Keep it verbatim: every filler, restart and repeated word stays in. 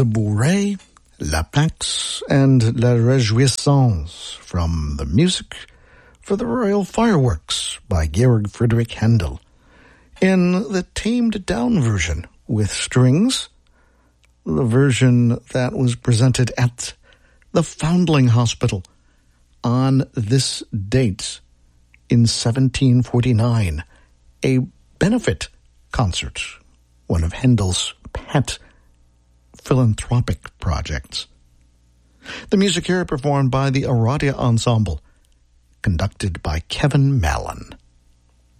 the Bourrée, La Pax, and La Réjouissance from the music for the Royal Fireworks by Georg Friedrich Handel. In the tamed down version with strings, the version that was presented at the Foundling Hospital on this date in seventeen forty-nine, a benefit concert, one of Handel's pet philanthropic projects. The music here performed by the Aradia Ensemble, conducted by Kevin Mallon.